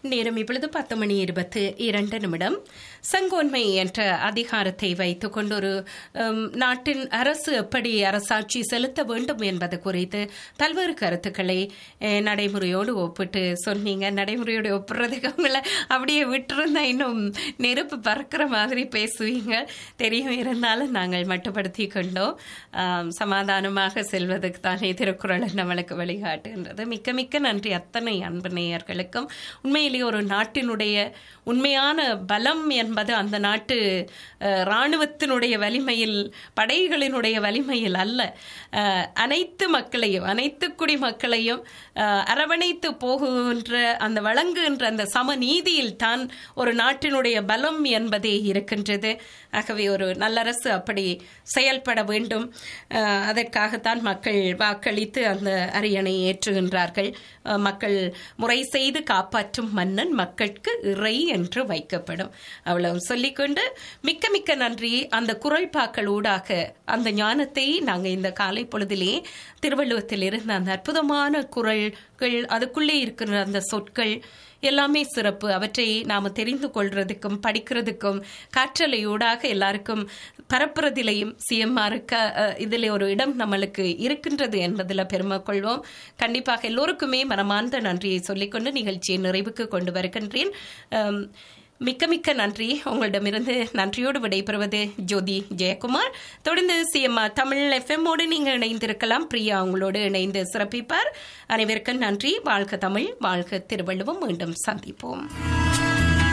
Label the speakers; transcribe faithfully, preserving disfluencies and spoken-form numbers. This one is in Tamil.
Speaker 1: நேரம் இப்பொழுது பத்து மணி இருபத்து இரண்டு நிமிடம். சங்கோன்மை என்ற அதிகாரத்தை வைத்துக் கொண்டு ஒரு நாட்டின் அரசு எப்படி அரசாட்சி செலுத்த வேண்டும் என்பது குறித்து பல்வேறு கருத்துக்களை நடைமுறையோடு ஒப்பிட்டு சொன்னீங்க. நடைமுறையோடு ஒப்புறதுக்கு அவங்கள அப்படியே விட்டுருந்தா இன்னும் நெருப்பு பறக்கிற மாதிரி பேசுவீங்க தெரியும். இருந்தாலும் நாங்கள் மட்டுப்படுத்தி கொண்டோம். சமாதானமாக செல்வதற்கு தானே திருக்குறள் நம்மளுக்கு வழிகாட்டுகின்றது. மிக்க மிக்க நன்றி அத்தனை அன்பு நேயர்களுக்கும். உண்மையிலேயே ஒரு நாட்டினுடைய உண்மையான பலம் என்பது அந்த நாட்டு இராணுவத்தினுடைய வலிமையில், படைகளினுடைய வலிமையில் அல்ல, அனைத்து மக்களையும் அனைத்து குடிமக்களையும் அரவணைத்து போகின்ற அந்த வழங்குகின்ற அந்த சமநீதியில் தான் ஒரு நாட்டினுடைய பலம் என்பதே இருக்கின்றது. ஆகவே ஒரு நல்லரசு அப்படி செயல்பட வேண்டும். அதற்காகத்தான் மக்கள் வாக்களித்து அந்த அரியணை ஏற்றுகின்றார்கள். மக்கள் முறை செய்து காப்பாற்றும் மன்னன் மக்களுக்கு இறை என்று வைக்கப்படும். அவ்வளவு சொல்லிக்கொண்டு மிக்க மிக்க நன்றி. அந்த குறள்பாக்கள் ஊடாக அந்த ஞானத்தை நாங்கள் இந்த காலை பொழுதிலே திருவள்ளுவத்தில் இருந்த அந்த அற்புதமான குறள்கள், அதுக்குள்ளே இருக்கிற அந்த சொற்கள் எல்லாமே சிறப்பு. அவற்றை நாம் தெரிந்து கொள்றதுக்கும் படிக்கிறதுக்கும் காற்றலையூடாக எல்லாருக்கும் பரப்புறதிலையும் சிஎம்ஆருக்கு இதில் ஒரு இடம் நம்மளுக்கு இருக்கின்றது என்பதில் பெருமை கொள்வோம். கண்டிப்பாக எல்லோருக்குமே மனமார்ந்த நன்றியை சொல்லிக்கொண்டு நிகழ்ச்சியை நிறைவுக்கு கொண்டு வருகின்றேன். மிக்க மிக்க நன்றி. உங்களிடமிருந்து நன்றியோடு விடைபெறுவது ஜோதி ஜெயக்குமார். தொடர்ந்து சிஎம்ஆர் தமிழ் எஃப்எம்மோடு நீங்கள் இணைந்திருக்கலாம். பிரியா உங்களோடு இணைந்து சிறப்பிப்பார். அனைவருக்கும் நன்றி. வாழ்க தமிழ், வாழ்க திருவள்ளுவம். மீண்டும் சந்திப்போம்.